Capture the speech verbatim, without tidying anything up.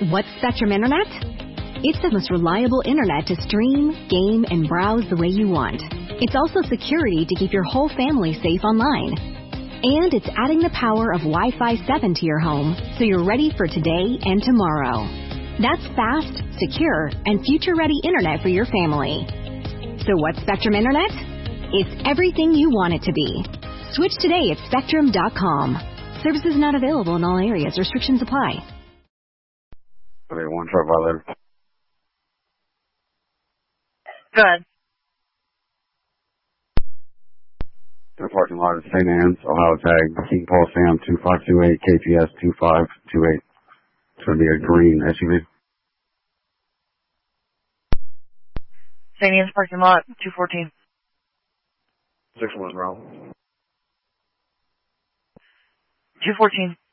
What's Spectrum Internet? It's the most reliable internet to stream, game, and browse the way you want. It's also security to keep your whole family safe online. And it's adding the power of Wi-Fi seven to your home, so you're ready for today and tomorrow. That's fast, secure, and future-ready internet for your family. So what's Spectrum Internet? It's everything you want it to be. Switch today at Spectrum dot com. Services not available in all areas. Restrictions apply. Okay, one truck violator. Go ahead. In the parking lot at Saint Anne's, Ohio tag, King Paul Sam two five two eight, K P S two five two eight. It's going to be a green S U V. Saint Anne's parking lot, two fourteen. six one wrong. two fourteen.